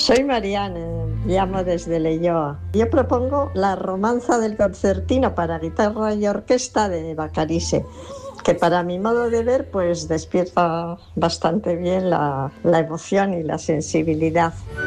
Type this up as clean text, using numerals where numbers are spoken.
Soy Mariana, llamo desde Leioa. Yo propongo la romanza del concertino para guitarra y orquesta de Bacarice, que para mi modo de ver pues despierta bastante bien la emoción y la sensibilidad.